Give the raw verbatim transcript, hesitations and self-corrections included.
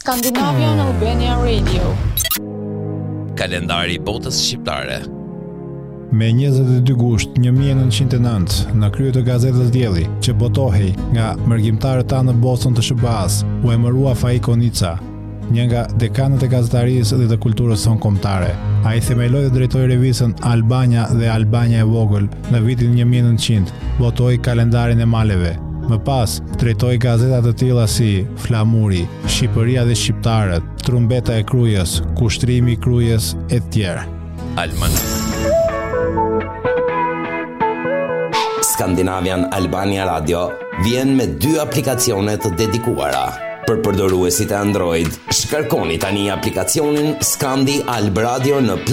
Scandinavian Albania Radio. Kalendari i botës shqiptare. Me njëzet e dy gusht një mijë e nëntëqind e nëntë, në krye të gazetës Dielli, që botohej nga mërgjimtarët tanë në Boston të Sh B A-s, u emërua Faik Konica, një nga dekanët e gazetarisë dhe të kulturës sonkombëtare. Ai themeloi dhe drejtoi revistën Albania dhe Albania e vogël në vitin një mijë e nëntëqind, botoi kalendarin e maleve. Më pas, drejtoi gazeta të tilla si Flamuri, Shqipëria dhe Shqiptarët, Trumbeta e Krujës, Kushtrimi i Krujës e tjerë. Almanak. Scandinavian Albania Radio vjen me dy aplikacione të dedikuara. Për përdoruesit e Android, shkarkoni tani aplikacionin Scandi Alb Radio në